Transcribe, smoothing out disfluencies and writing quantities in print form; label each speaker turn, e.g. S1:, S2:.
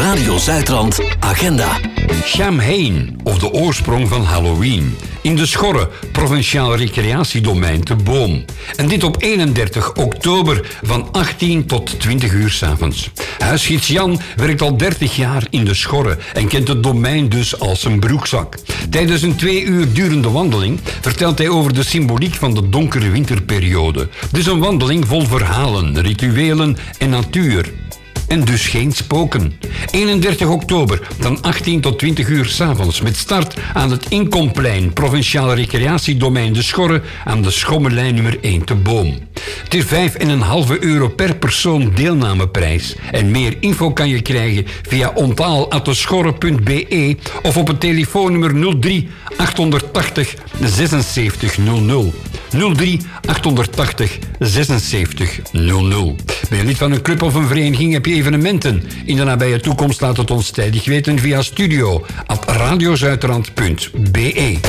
S1: Radio Zuidrand Agenda.
S2: Samhain, of de oorsprong van Halloween. In de Schorre, provinciaal recreatiedomein te Boom. En dit op 31 oktober van 18 tot 20 uur 's avonds. Huisgids Jan werkt al 30 jaar in de Schorre en kent het domein dus als een broekzak. Tijdens een 2 uur durende wandeling vertelt hij over de symboliek van de donkere winterperiode. Dus een wandeling vol verhalen, rituelen en natuur. En dus geen spoken. 31 oktober, van 18 tot 20 uur 's avonds, met start aan het Inkomplein, provinciaal recreatiedomein De Schorre, aan de Schommelijn nummer 1 te Boom. Het is €5,5 per persoon deelnameprijs. En meer info kan je krijgen via onthaal@deschorre.be of op het telefoonnummer 03 880 76 00. 03 880 76 00. Ben je lid van een club of een vereniging, heb je evenementen in de nabije toekomst, laat het ons tijdig weten via studio@radiozuidrand.be.